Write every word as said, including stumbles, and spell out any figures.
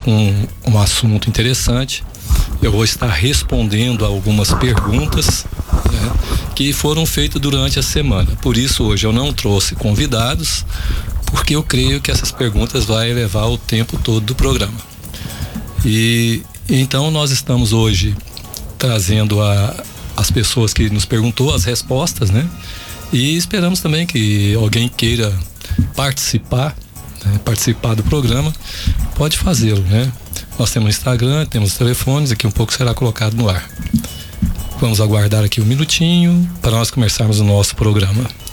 um, um assunto interessante. Eu vou estar respondendo a algumas perguntas, né, que foram feitas durante a semana. Por isso hoje eu não trouxe convidados, porque eu creio que essas perguntas vão levar o tempo todo do programa. E então nós estamos hoje trazendo a, as pessoas que nos perguntou as respostas, né? E esperamos também que alguém queira participar, né, participar do programa, pode fazê-lo, né? Nós temos Instagram, temos telefones, aqui um pouco será colocado no ar. Vamos aguardar aqui um minutinho para nós começarmos o nosso programa.